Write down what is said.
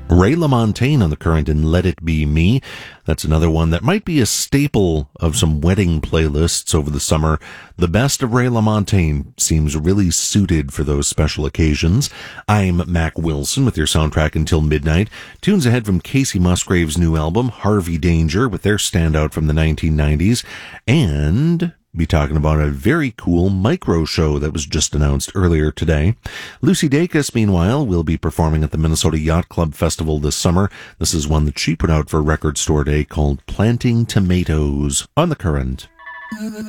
Ray LaMontagne on the Current and Let It Be Me. That's another one that might be a staple of some wedding playlists over the summer. The best of Ray LaMontagne seems really suited for those special occasions. I'm Mac Wilson with your soundtrack until midnight. Tunes ahead from Casey Musgrave's new album, Harvey Danger, with their standout from the 1990s. And be talking about a very cool micro show that was just announced earlier today. Lucy Dacus, meanwhile, will be performing at the Minnesota Yacht Club Festival this summer. This is one that she put out for Record Store Day called Planting Tomatoes on the Current.